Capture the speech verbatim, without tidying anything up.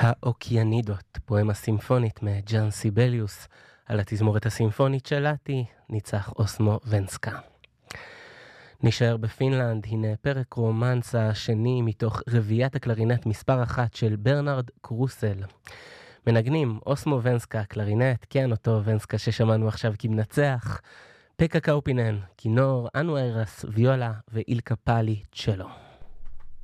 האוקיאנידות, פואמה סימפונית מג'אן סיבליוס, על התזמורת הסימפונית של לטי, ניצח אוסמו ונסקה. נשאר בפינלנד, הנה פרק רומנס השני מתוך רביעיית הקלרינט מספר אחת של ברנרד קרוסל. מנגנים אוסמו ונסקה, קלרינט, כן אותו ונסקה ששמענו עכשיו כמנצח, פקה קאופינן, כינור, אנו איירס, ויולה ואילקה פאלי צ'לו.